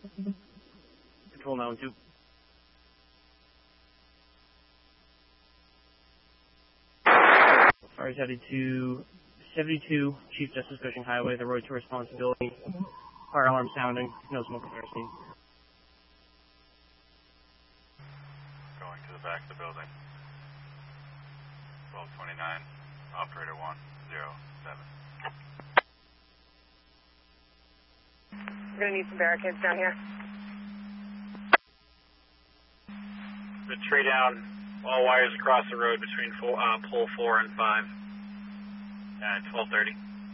Control 912. Fire is headed to 72 Chief Justice Cushing Highway, the road to responsibility. Fire alarm sounding, no smoke or fire scene. Going to the back of the building. 1229, operator 107. We're going to need some barricades down here. The tree down, all wires across the road between pole 4 and 5 at 1230.